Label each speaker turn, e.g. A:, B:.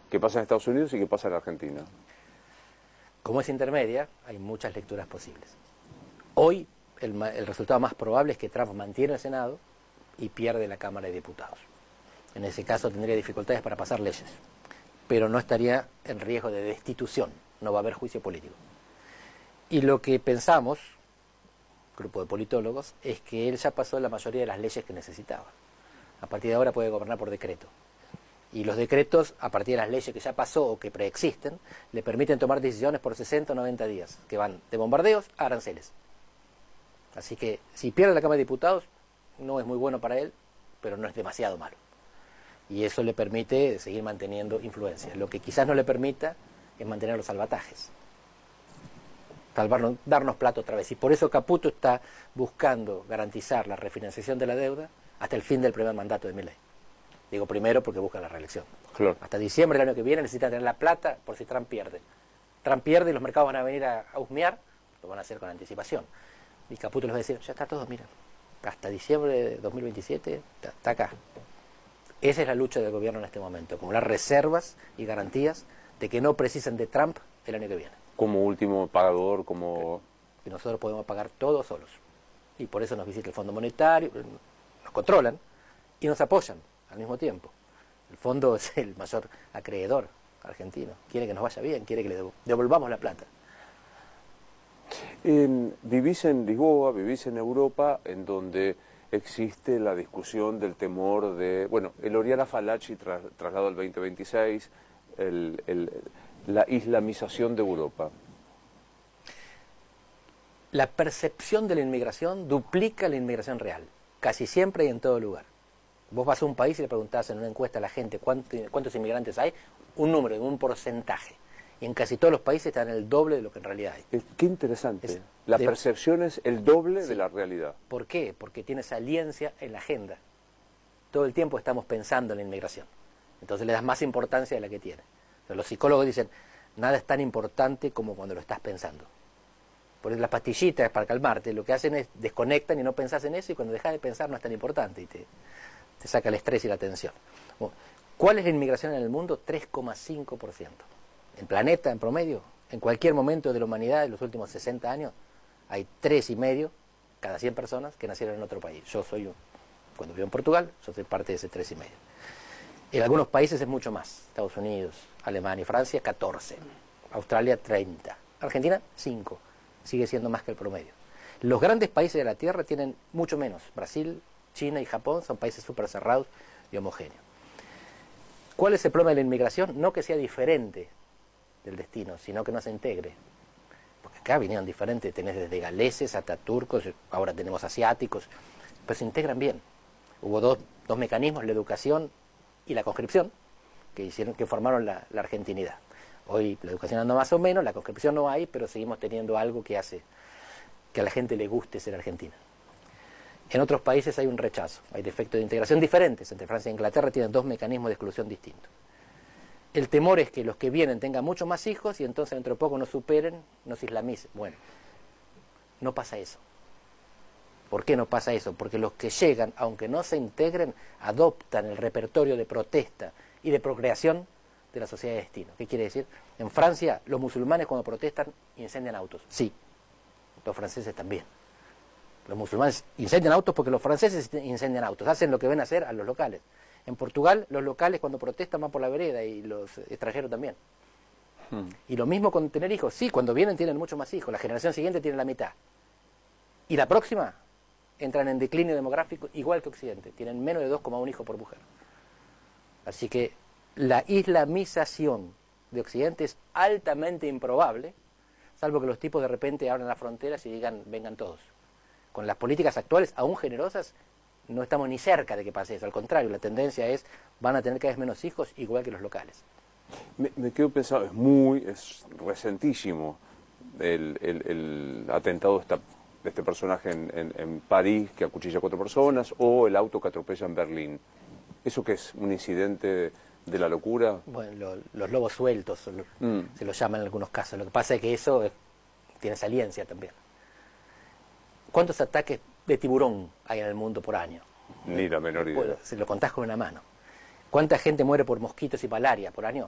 A: ¿Qué pasa en Estados Unidos y qué pasa en Argentina?
B: Como es intermedia, hay muchas lecturas posibles. Hoy el resultado más probable es que Trump mantiene el Senado y pierde la Cámara de Diputados. En ese caso tendría dificultades para pasar leyes, pero no estaría en riesgo de destitución, no va a haber juicio político. Y lo que pensamos, grupo de politólogos, es que él ya pasó la mayoría de las leyes que necesitaba. A partir de ahora puede gobernar por decreto. Y los decretos, a partir de las leyes que ya pasó o que preexisten, le permiten tomar decisiones por 60 o 90 días, que van de bombardeos a aranceles. Así que si pierde la Cámara de Diputados, no es muy bueno para él, pero no es demasiado malo. Y eso le permite seguir manteniendo influencia. Lo que quizás no le permita es mantener los salvatajes. Darnos plata otra vez. Y por eso Caputo está buscando garantizar la refinanciación de la deuda hasta el fin del primer mandato de Milei. Digo primero porque busca la reelección.
A: Claro.
B: Hasta diciembre del año que viene necesitan tener la plata por si Trump pierde. Trump pierde y los mercados van a venir a husmear, lo van a hacer con anticipación. Y Caputo les va a decir, ya está todo, mira, hasta diciembre de 2027 está acá. Esa es la lucha del gobierno en este momento, acumular reservas y garantías de que no precisen de Trump el año que viene.
A: Como último pagador, como...
B: Que nosotros podemos pagar todos solos. Y por eso nos visita el Fondo Monetario, nos controlan y nos apoyan al mismo tiempo. El fondo es el mayor acreedor argentino. Quiere que nos vaya bien, quiere que le devolvamos la plata.
A: Vivís en Lisboa, vivís en Europa, en donde existe la discusión del temor de... Bueno, el Oriana Fallaci traslado al 2026, la islamización de Europa.
B: La percepción de la inmigración duplica la inmigración real, casi siempre y en todo lugar. Vos vas a un país y le preguntás en una encuesta a la gente cuántos inmigrantes hay, un número, un porcentaje. Y en casi todos los países están el doble de lo que en realidad hay.
A: Qué interesante. La percepción es el doble de la realidad.
B: ¿Por qué? Porque tiene saliencia en la agenda. Todo el tiempo estamos pensando en la inmigración. Entonces le das más importancia de la que tiene. Pero los psicólogos dicen, nada es tan importante como cuando lo estás pensando. Por eso las pastillitas para calmarte, lo que hacen es desconectan y no pensás en eso, y cuando dejas de pensar no es tan importante y te saca el estrés y la tensión. Bueno, ¿cuál es la inmigración en el mundo? 3,5%. En planeta, en promedio, en cualquier momento de la humanidad, en los últimos 60 años, hay 3,5 cada 100 personas que nacieron en otro país. Cuando vivo en Portugal, yo soy parte de ese 3,5. En algunos países es mucho más. Estados Unidos, Alemania y Francia, 14. Australia, 30. Argentina, 5. Sigue siendo más que el promedio. Los grandes países de la Tierra tienen mucho menos. Brasil, China y Japón son países súper cerrados y homogéneos. ¿Cuál es el problema de la inmigración? No que sea diferente del destino, sino que no se integre. Porque acá vinieron diferentes, tenés desde galeses hasta turcos, ahora tenemos asiáticos, pero se integran bien. Hubo dos mecanismos, la educación y la conscripción, que formaron la argentinidad. Hoy la educación anda más o menos, la conscripción no hay, pero seguimos teniendo algo que hace que a la gente le guste ser argentina. En otros países hay un rechazo, hay defectos de integración diferentes. Entre Francia e Inglaterra tienen dos mecanismos de exclusión distintos. El temor es que los que vienen tengan muchos más hijos y entonces dentro de poco nos superen, nos islamicen. Bueno, no pasa eso. ¿Por qué no pasa eso? Porque los que llegan, aunque no se integren, adoptan el repertorio de protesta y de procreación de la sociedad de destino. ¿Qué quiere decir? En Francia, los musulmanes cuando protestan incendian autos. Sí, los franceses también. Los musulmanes incendian autos porque los franceses incendian autos, hacen lo que ven hacer a los locales. En Portugal, los locales cuando protestan van por la vereda y los extranjeros también. Y lo mismo con tener hijos. Sí, cuando vienen tienen mucho más hijos. La generación siguiente tiene la mitad. Y la próxima entran en declinio demográfico igual que Occidente. Tienen menos de 2,1 hijos por mujer. Así que la islamización de Occidente es altamente improbable, salvo que los tipos de repente abran las fronteras y digan, vengan todos. Con las políticas actuales, aún generosas, no estamos ni cerca de que pase eso. Al contrario, la tendencia es, van a tener cada vez menos hijos, igual que los locales.
A: Me quedo pensando, es recentísimo el atentado de este personaje en París, que acuchilla a 4 personas, o el auto que atropella en Berlín. ¿Eso qué es? ¿Un incidente de la locura?
B: Bueno, los lobos sueltos, se los llaman en algunos casos. Lo que pasa es que eso tiene saliencia también. ¿Cuántos ataques de tiburón hay en el mundo por año?
A: Ni la menor idea.
B: Se lo contás con una mano. ¿Cuánta gente muere por mosquitos y malaria por año?